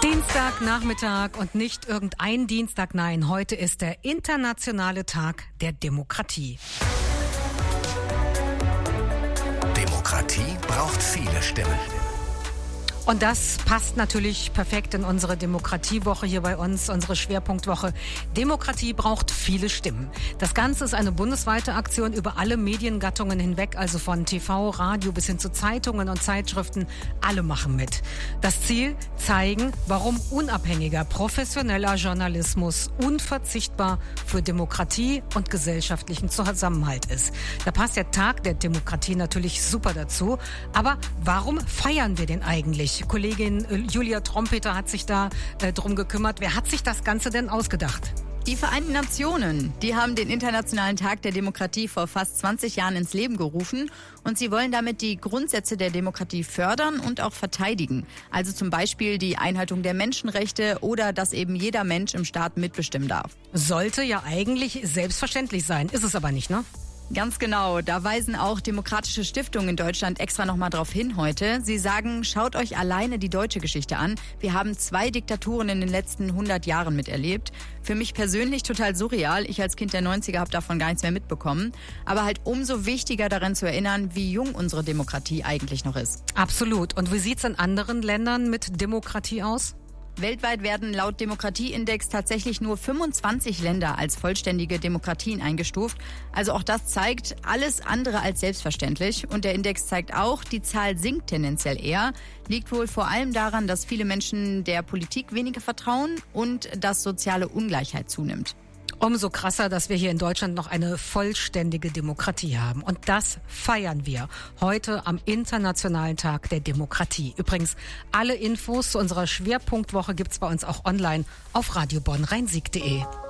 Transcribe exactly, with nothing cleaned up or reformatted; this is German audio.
Dienstagnachmittag und nicht irgendein Dienstag, nein, heute ist der internationale Tag der Demokratie. Demokratie braucht viele Stimmen. Und das passt natürlich perfekt in unsere Demokratiewoche hier bei uns, unsere Schwerpunktwoche. Demokratie braucht viele Stimmen. Das Ganze ist eine bundesweite Aktion über alle Mediengattungen hinweg, also von T V, Radio bis hin zu Zeitungen und Zeitschriften. Alle machen mit. Das Ziel: zeigen, warum unabhängiger, professioneller Journalismus unverzichtbar für Demokratie und gesellschaftlichen Zusammenhalt ist. Da passt der Tag der Demokratie natürlich super dazu. Aber warum feiern wir den eigentlich? Kollegin Julia Trompeter hat sich da äh, drum gekümmert. Wer hat sich das Ganze denn ausgedacht? Die Vereinten Nationen, die haben den Internationalen Tag der Demokratie vor fast zwanzig Jahren ins Leben gerufen und sie wollen damit die Grundsätze der Demokratie fördern und auch verteidigen. Also zum Beispiel die Einhaltung der Menschenrechte oder dass eben jeder Mensch im Staat mitbestimmen darf. Sollte ja eigentlich selbstverständlich sein, ist es aber nicht, ne? Ganz genau. Da weisen auch demokratische Stiftungen in Deutschland extra nochmal drauf hin heute. Sie sagen, schaut euch alleine die deutsche Geschichte an. Wir haben zwei Diktaturen in den letzten hundert Jahren miterlebt. Für mich persönlich total surreal. Ich als Kind der neunziger habe davon gar nichts mehr mitbekommen. Aber halt umso wichtiger daran zu erinnern, wie jung unsere Demokratie eigentlich noch ist. Absolut. Und wie sieht's in anderen Ländern mit Demokratie aus? Weltweit werden laut Demokratieindex tatsächlich nur fünfundzwanzig Länder als vollständige Demokratien eingestuft. Also auch das zeigt alles andere als selbstverständlich. Und der Index zeigt auch, die Zahl sinkt tendenziell eher. Liegt wohl vor allem daran, dass viele Menschen der Politik weniger vertrauen und dass soziale Ungleichheit zunimmt. Umso krasser, dass wir hier in Deutschland noch eine vollständige Demokratie haben. Und das feiern wir heute am Internationalen Tag der Demokratie. Übrigens, alle Infos zu unserer Schwerpunktwoche gibt's bei uns auch online auf radio bonn rhein sieg punkt de.